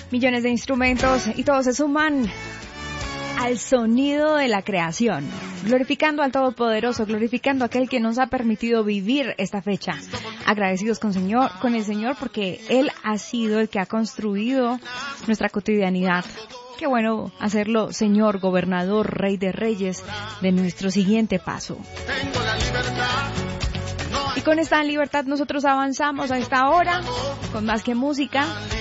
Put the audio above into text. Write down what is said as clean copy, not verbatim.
Millones de instrumentos y todos se suman al sonido de la creación, glorificando al Todopoderoso, glorificando a aquel que nos ha permitido vivir esta fecha. Agradecidos con el Señor porque Él ha sido el que ha construido nuestra cotidianidad. Qué bueno hacerlo, Señor, Gobernador, Rey de Reyes, de nuestro siguiente paso. Y con esta libertad nosotros avanzamos a esta hora, con más que música.